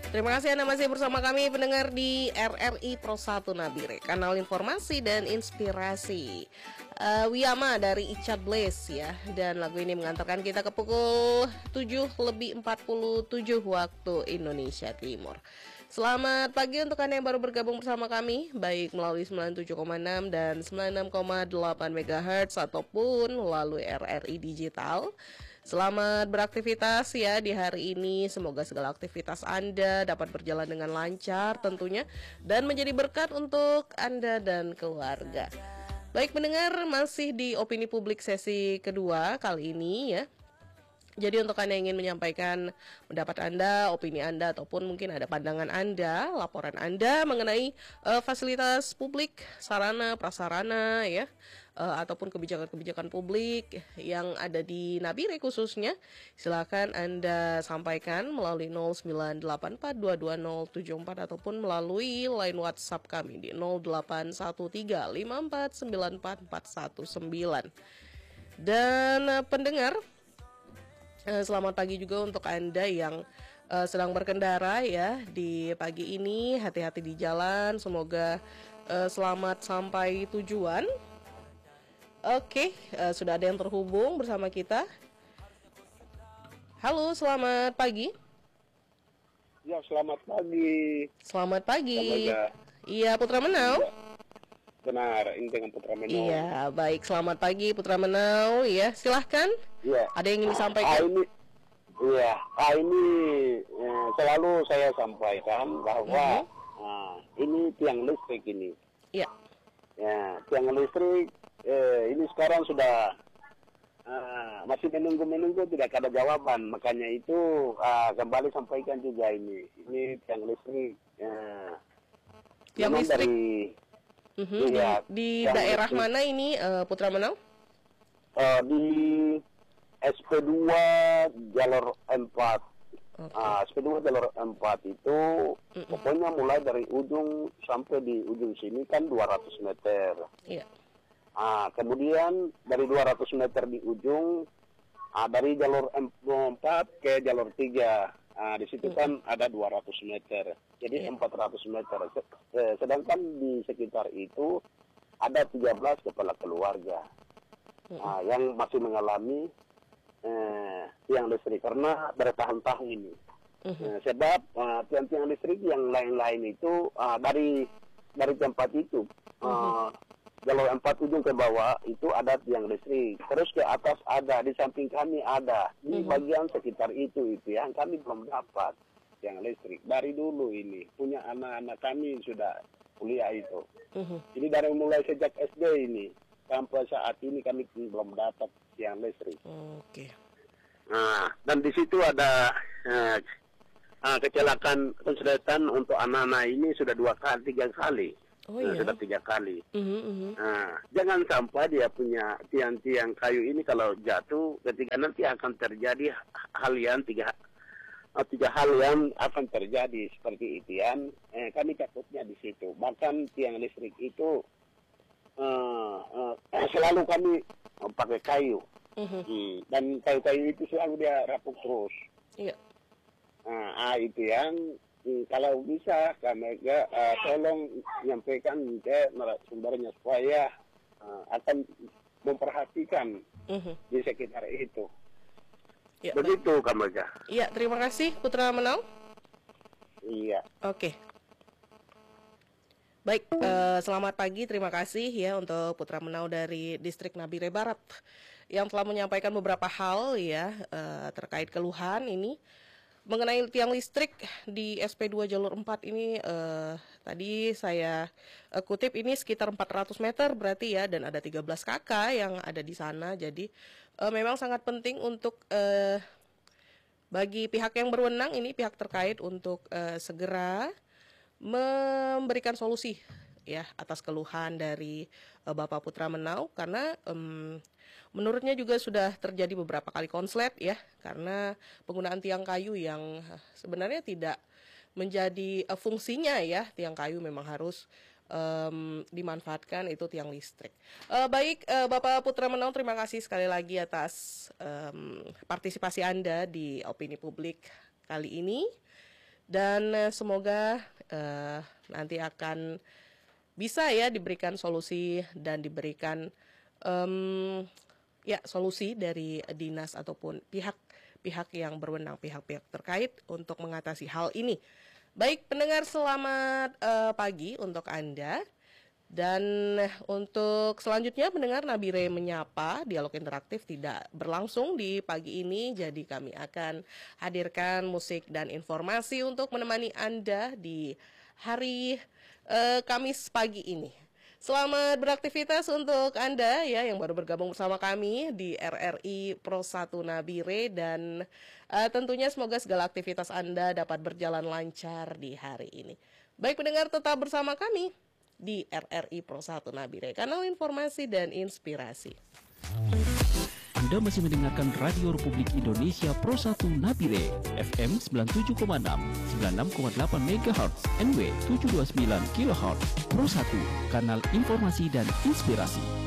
Terima kasih Anda masih bersama kami pendengar di RRI Pro 1 Nabire, kanal informasi dan inspirasi. Wiyama dari Icat Blaze ya. Dan lagu ini mengantarkan kita ke pukul 7:47 waktu Indonesia Timur. Selamat pagi untuk Anda yang baru bergabung bersama kami, baik melalui 97,6 dan 96,8 MHz ataupun melalui RRI Digital. Selamat beraktivitas ya di hari ini. Semoga segala aktivitas Anda dapat berjalan dengan lancar tentunya dan menjadi berkat untuk Anda dan keluarga. Baik pendengar, masih di opini publik sesi kedua kali ini ya. Jadi untuk Anda yang ingin menyampaikan pendapat Anda, opini Anda, ataupun mungkin ada pandangan Anda, laporan Anda mengenai fasilitas publik, sarana, prasarana ya, ataupun kebijakan-kebijakan publik yang ada di Nabire khususnya, silakan Anda sampaikan melalui 0984220074 ataupun melalui line WhatsApp kami di 081354944119. Dan pendengar, selamat pagi juga untuk Anda yang sedang berkendara ya di pagi ini. Hati-hati di jalan, semoga selamat sampai tujuan. Oke, sudah ada yang terhubung bersama kita. Halo, selamat pagi. Ya, selamat pagi. Selamat pagi. Semoga... Iya, Putra Menau. Ya, benar, ini dengan Putra Menau. Iya, baik. Selamat pagi Putra Menau. Ya, silahkan. Iya. Ada yang ingin disampaikan? Ini selalu saya sampaikan bahwa ini tiang listrik ini. Iya. Ya, tiang listrik ini sekarang sudah masih menunggu tidak ada jawaban. Makanya itu kembali sampaikan juga ini tiang listrik. Tiang listrik. Iya, di daerah listrik. Mana ini Putra Menau? Di SP2 jalur 4. SP2 jalur 4 itu pokoknya mulai dari ujung sampai di ujung sini kan 200 meter. Iya. Kemudian dari 200 meter di ujung dari jalur 4 ke jalur 3. Di situ kan ada 200 meter. Jadi 400 meter. Sedangkan di sekitar itu ada 13 kepala keluarga yang masih mengalami tiang listrik karena bertahun-tahun ini. Sebab tiang-tiang listrik yang lain-lain itu dari tempat itu jalur 4 ujung ke bawah itu ada tiang listrik. Terus ke atas ada, di samping kami ada. Di bagian sekitar itu yang kami belum dapat tiang listrik. Dari dulu ini punya anak-anak kami sudah kuliah itu. Jadi dari mulai sejak SD ini sampai saat ini kami belum dapat tiang listrik. Oke. Dan di situ ada kecelakaan kesulitan untuk anak-anak ini sudah 2 kali, 3 kali. Sudah 3 kali. Jangan sampai dia punya tiang-tiang kayu ini kalau jatuh ketika nanti akan terjadi hal yang tiga hal yang akan terjadi seperti itu kami takutnya di situ. Bahkan tiang listrik itu selalu kami pakai kayu. Dan kayu-kayu itu selalu dia rapuk terus. Iya. Itu yang kalau bisa kami tolong nyampaikan ke narasumbernya supaya akan memperhatikan di sekitar itu. Ya, begitu Kamaga. Iya, terima kasih Putra Menau. Iya. Oke. Baik, selamat pagi, terima kasih ya untuk Putra Menau dari Distrik Nabire Barat yang telah menyampaikan beberapa hal ya terkait keluhan ini mengenai tiang listrik di SP2 jalur 4 ini. Tadi saya kutip ini sekitar 400 meter berarti ya, dan ada 13 kakak yang ada di sana. Jadi memang sangat penting untuk bagi pihak yang berwenang ini, pihak terkait untuk segera memberikan solusi ya atas keluhan dari Bapak Putra Menau, karena menurutnya juga sudah terjadi beberapa kali konslet ya, karena penggunaan tiang kayu yang sebenarnya tidak menjadi fungsinya ya. Tiang kayu memang harus dimanfaatkan, itu tiang listrik. Baik, Bapak Putra Menau, terima kasih sekali lagi atas partisipasi Anda di opini publik kali ini. Dan semoga nanti akan bisa ya diberikan solusi dan diberikan solusi dari dinas ataupun pihak yang berwenang, pihak-pihak terkait untuk mengatasi hal ini. Baik pendengar, selamat pagi untuk Anda. Dan untuk selanjutnya pendengar, Nabire Menyapa, dialog interaktif tidak berlangsung di pagi ini. Jadi kami akan hadirkan musik dan informasi untuk menemani Anda di hari Kamis pagi ini. Selamat beraktivitas untuk Anda ya yang baru bergabung bersama kami di RRI Pro 1 Nabire. Dan tentunya semoga segala aktivitas Anda dapat berjalan lancar di hari ini. Baik pendengar, tetap bersama kami di RRI Pro 1 Nabire, kanal informasi dan inspirasi. Anda masih mendengarkan Radio Republik Indonesia Pro 1 Nabire, FM 97,6, 96,8 MHz, NW 729 kHz, Pro 1, kanal informasi dan inspirasi.